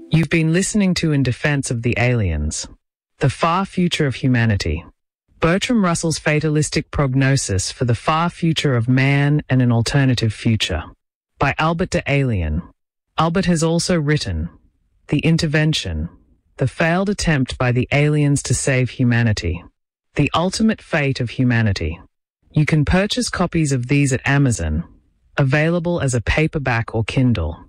You've been listening to In Defense of the Aliens, The Far Future of Humanity. Bertrand Russell's fatalistic prognosis for the far future of man and an alternative future. By Albert de Alien. Albert has also written The Intervention, the failed attempt by the aliens to save humanity. The Ultimate Fate of Humanity. You can purchase copies of these at Amazon, available as a paperback or Kindle.